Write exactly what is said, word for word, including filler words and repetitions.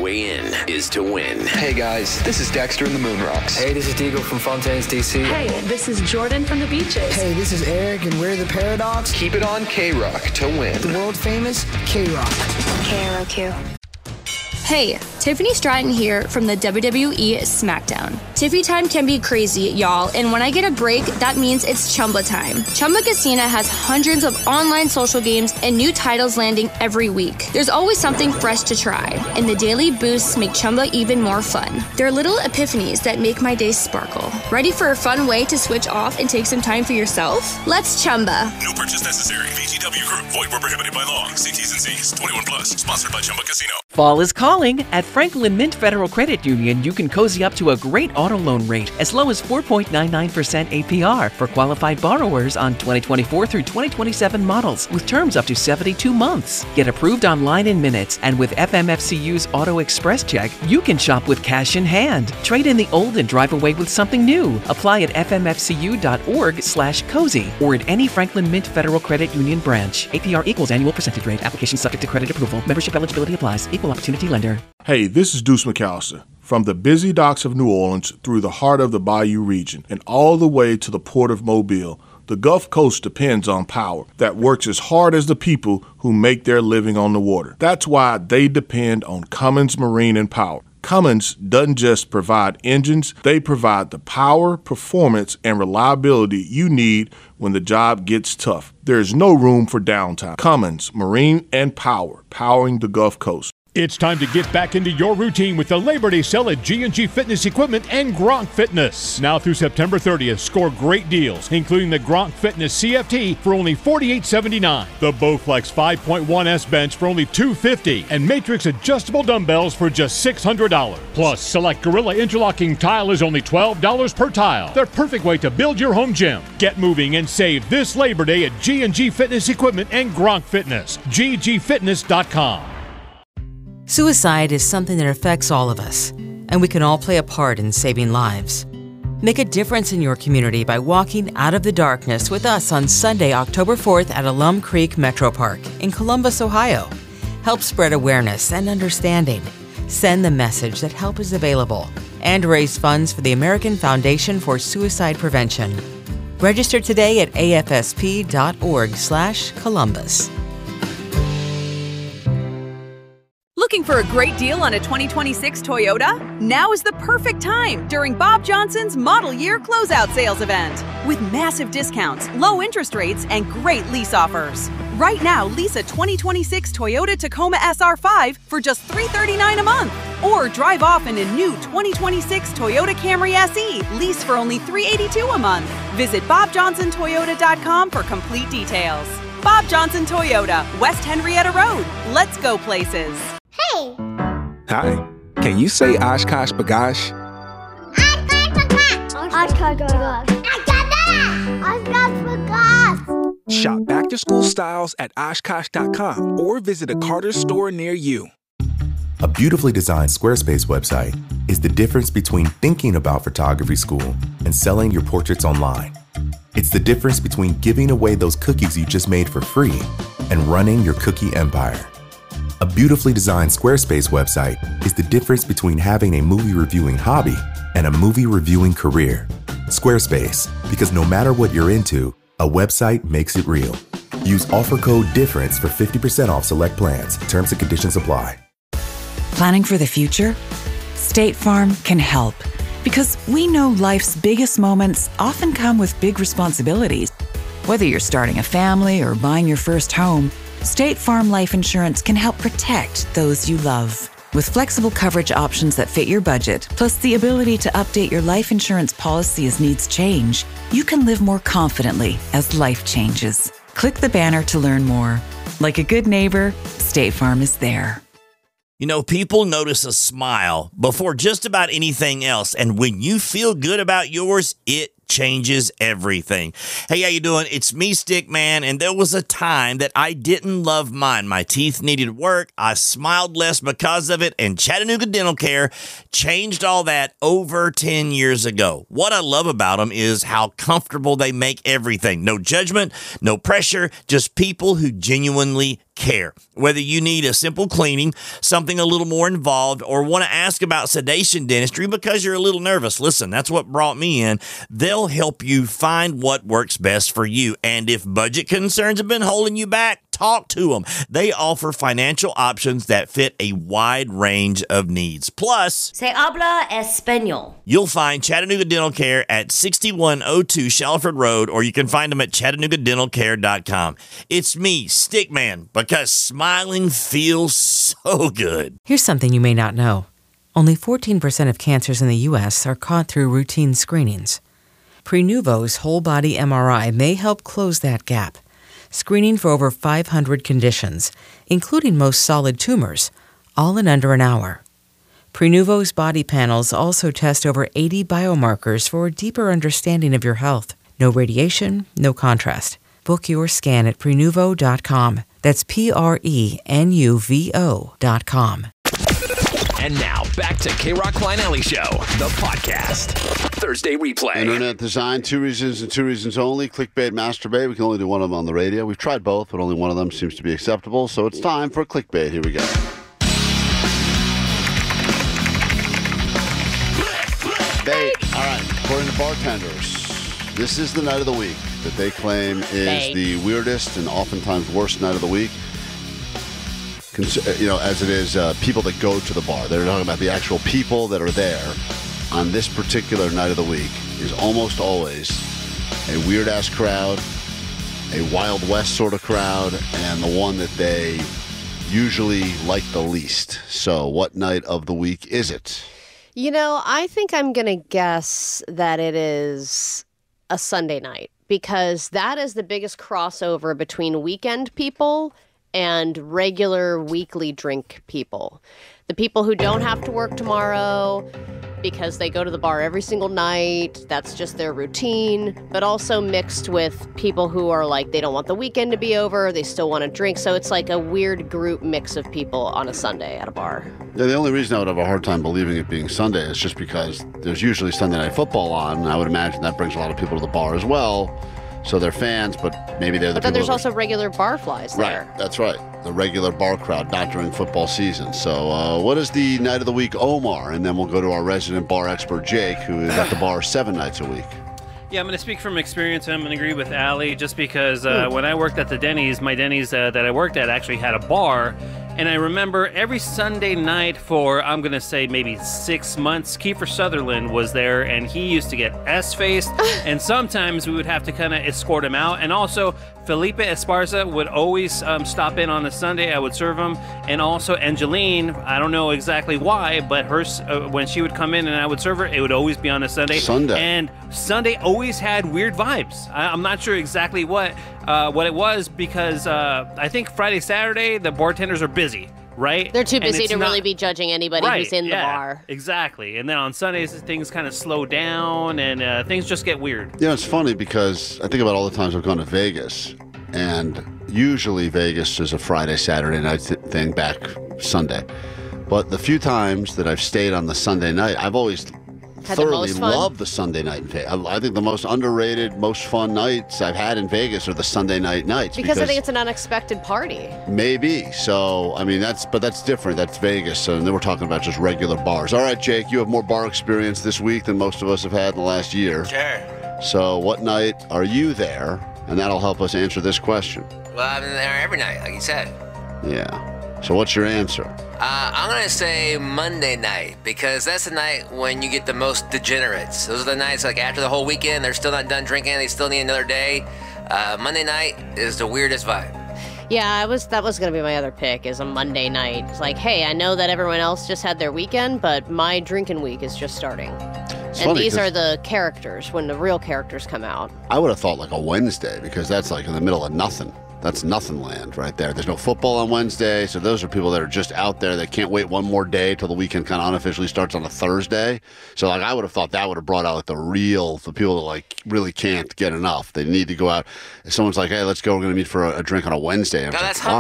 way in is to win. Hey guys, this is Dexter in the Moon Rocks. Hey, this is Deagle from Fontaines, D C. Hey, this is Jordan from the Beaches. Hey, this is Eric and we're the Paradox. Keep it on K-Rock to win. The world famous K-Rock. K R O Q. Hey, Tiffany Stratton here from the W W E SmackDown. Tiffy time can be crazy, y'all, and when I get a break, that means it's Chumba time. Chumba Casino has hundreds of online social games and new titles landing every week. There's always something fresh to try, and the daily boosts make Chumba even more fun. There are little epiphanies that make my day sparkle. Ready for a fun way to switch off and take some time for yourself? Let's Chumba. No purchase necessary. V G W Group. Void where prohibited by law. See T's and C's. twenty-one plus. Sponsored by Chumba Casino. Fall is calling. At Franklin Mint Federal Credit Union, you can cozy up to a great auto loan rate as low as four point nine nine percent A P R for qualified borrowers on twenty twenty-four through twenty twenty-seven models with terms up to seventy-two months. Get approved online in minutes, and with F M F C U's Auto Express Check, you can shop with cash in hand. Trade in the old and drive away with something new. Apply at f m f c u dot org slash cozy or at any Franklin Mint Federal Credit Union branch. A P R equals annual percentage rate. Application subject to credit approval. Membership eligibility applies. Equal opportunity lender. Hey, this is Deuce McAllister. From the busy docks of New Orleans through the heart of the Bayou region and all the way to the port of Mobile, the Gulf Coast depends on power that works as hard as the people who make their living on the water. That's why they depend on Cummins Marine and Power. Cummins doesn't just provide engines, they provide the power, performance, and reliability you need when the job gets tough. There's no room for downtime. Cummins Marine and Power, powering the Gulf Coast. It's time to get back into your routine with the Labor Day sale at G and G Fitness Equipment and Gronk Fitness. Now through September thirtieth, score great deals, including the Gronk Fitness C F T for only forty-eight seventy-nine, the Bowflex five point one S bench for only two fifty, and Matrix adjustable dumbbells for just six hundred dollars. Plus, select Gorilla interlocking tile is only twelve dollars per tile. The perfect way to build your home gym. Get moving and save this Labor Day at G and G Fitness Equipment and Gronk Fitness. g g fitness dot com. Suicide is something that affects all of us, and we can all play a part in saving lives. Make a difference in your community by walking out of the darkness with us on Sunday, October fourth at Alum Creek Metro Park in Columbus, Ohio. Help spread awareness and understanding. Send the message that help is available and raise funds for the American Foundation for Suicide Prevention. Register today at a f s p dot org slash Columbus. Looking for a great deal on a twenty twenty-six Toyota? Now is the perfect time during Bob Johnson's Model Year Closeout Sales event. With massive discounts, low interest rates, and great lease offers. Right now, lease a twenty twenty-six Toyota Tacoma S R five for just three hundred thirty-nine dollars a month. Or drive off in a new twenty twenty-six Toyota Camry S E, lease for only three hundred eighty-two dollars a month. Visit bob johnson toyota dot com for complete details. Bob Johnson Toyota, West Henrietta Road. Let's go places. Hey! Hi. Can you say Oshkosh B'gosh? Oshkosh B'gosh. Oshkosh B'gosh. Shop back-to-school styles at oshkosh dot com or visit a Carter's store near you. A beautifully designed Squarespace website is the difference between thinking about photography school and selling your portraits online. It's the difference between giving away those cookies you just made for free and running your cookie empire. A beautifully designed Squarespace website is the difference between having a movie reviewing hobby and a movie reviewing career. Squarespace, because no matter what you're into, a website makes it real. Use offer code DIFFERENCE for fifty percent off select plans. Terms and conditions apply. Planning for the future? State Farm can help, because we know life's biggest moments often come with big responsibilities. Whether you're starting a family or buying your first home, State Farm Life Insurance can help protect those you love. With flexible coverage options that fit your budget, plus the ability to update your life insurance policy as needs change, you can live more confidently as life changes. Click the banner to learn more. Like a good neighbor, State Farm is there. You know, people notice a smile before just about anything else, and when you feel good about yours, it changes everything. Hey, how you doing? It's me, Stick Man, and there was a time that I didn't love mine. My teeth needed work. I smiled less because of it, and Chattanooga Dental Care changed all that over ten years ago. What I love about them is how comfortable they make everything. No judgment, no pressure, just people who genuinely care. Whether you need a simple cleaning, something a little more involved, or want to ask about sedation dentistry because you're a little nervous, listen, that's what brought me in. They'll help you find what works best for you. And if budget concerns have been holding you back, talk to them. They offer financial options that fit a wide range of needs. Plus, Se habla español. You'll find Chattanooga Dental Care at sixty-one oh two Shallowford Road, or you can find them at chattanooga dental care dot com. It's me, Stickman, because smiling feels so good. Here's something you may not know. Only fourteen percent of cancers in the U S are caught through routine screenings. Prenuvo's whole-body M R I may help close that gap, screening for over five hundred conditions, including most solid tumors, all in under an hour. Prenuvo's body panels also test over eighty biomarkers for a deeper understanding of your health. No radiation, no contrast. Book your scan at prenuvo dot com. That's P R E N U V O dot com. And now, back to K-Rock Klein Alley Show, the podcast. Thursday replay. Internet design, two reasons and two reasons only. Clickbait, masturbate. We can only do one of them on the radio. We've tried both, but only one of them seems to be acceptable. So it's time for clickbait. Here we go. Bait. All right. According to bartenders, this is the night of the week that they claim is Bait. the weirdest and oftentimes worst night of the week. You know, as it is uh, people that go to the bar. They're talking about the actual people that are there on this particular night of the week is almost always a weird-ass crowd, a Wild West sort of crowd, and the one that they usually like the least. So what night of the week is it? You know, I think I'm going to guess that it is a Sunday night because that is the biggest crossover between weekend people and regular weekly drink people. The people who don't have to work tomorrow because they go to the bar every single night. That's just their routine. But also mixed with people who are like, they don't want the weekend to be over. They still want to drink. So it's like a weird group mix of people on a Sunday at a bar. Yeah, the only reason I would have a hard time believing it being Sunday is just because there's usually Sunday Night Football on. And I would imagine that brings a lot of people to the bar as well. So they're fans, but maybe they're the But then people there's also regular bar flies there. Right, that's right. The regular bar crowd, not during football season. So uh, what is the night of the week, Omar? And then we'll go to our resident bar expert, Jake, who is at the bar seven nights a week. Yeah, I'm going to speak from experience. I'm going to agree with Allie just because uh, when I worked at the Denny's, my Denny's uh, that I worked at actually had a bar. And I remember every Sunday night for, I'm going to say maybe six months, Kiefer Sutherland was there, and he used to get S-faced, and sometimes we would have to kind of escort him out. And also, Felipe Esparza would always um, stop in on a Sunday. I would serve him. And also, Angeline, I don't know exactly why, but her, uh, when she would come in and I would serve her, it would always be on a Sunday. Sunday. And Sunday always had weird vibes. I, I'm not sure exactly what uh, what it was because uh, I think Friday, Saturday, the bartenders are busy. Right? They're too busy to not, really be judging anybody right, who's in yeah, the bar. Exactly. And then on Sundays, things kind of slow down and uh, things just get weird. Yeah, it's funny because I think about all the times I've gone to Vegas, and usually Vegas is a Friday, Saturday night th- thing back Sunday. But the few times that I've stayed on the Sunday night, I've always Had the thoroughly most fun? loved the Sunday night in Vegas. I, I think the most underrated, most fun nights I've had in Vegas are the Sunday night nights. Because, because I think it's an unexpected party. Maybe. So, I mean, that's, but that's different. That's Vegas. So, and then we're talking about just regular bars. All right, Jake, you have more bar experience this week than most of us have had in the last year. Sure. So, what night are you there? And that'll help us answer this question. Well, I'm there every night, like you said. Yeah. So, what's your answer? Uh, I'm going to say Monday night, because that's the night when you get the most degenerates. Those are the nights, like, after the whole weekend, they're still not done drinking, they still need another day. Uh, Monday night is the weirdest vibe. Yeah, I was. That was going to be my other pick, is a Monday night. It's like, hey, I know that everyone else just had their weekend, but my drinking week is just starting. It's and funny, these are the characters, when the real characters come out. I would have thought like a Wednesday, because that's like in the middle of nothing. That's nothing land right there. There's no football on Wednesday, so those are people that are just out there. They can't wait one more day till the weekend kind of unofficially starts on a Thursday. So like I would have thought that would have brought out like the real, the people that like really can't get enough. They need to go out. If someone's like, hey, let's go, we're going to meet for a, a drink on a Wednesday. I'm No, like, that's why?